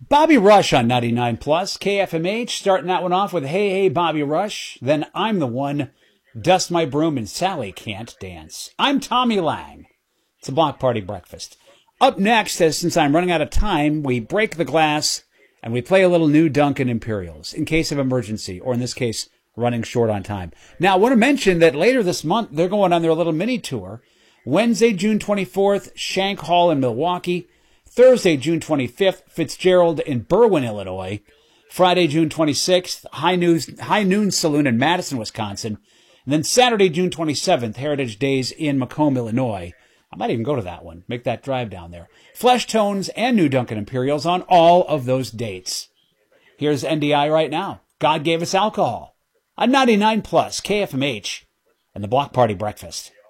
Bobby Rush on 99 Plus, KFMH, starting that one off with Hey, Hey, Bobby Rush. Then I'm the One, Dust My Broom, and Sally Can't Dance. I'm Tommy Lang. It's a Block Party Breakfast. Up next, since I'm running out of time, we break the glass and we play a little new Dunkin' Imperials in case of emergency, or in this case, running short on time. Now, I want to mention that later this month, they're going on their little mini tour. Wednesday, June 24th, Shank Hall in Milwaukee. Thursday, June 25th, Fitzgerald in Berwyn, Illinois. Friday, June 26th, High Noon Saloon in Madison, Wisconsin. And then Saturday, June 27th, Heritage Days in Macomb, Illinois. I might even go to that one, make that drive down there. Flesh Tones and new Dunkin' Imperials on all of those dates. Here's NDI right now. God Gave Us Alcohol on 99 Plus, KFMH, and the Block Party Breakfast.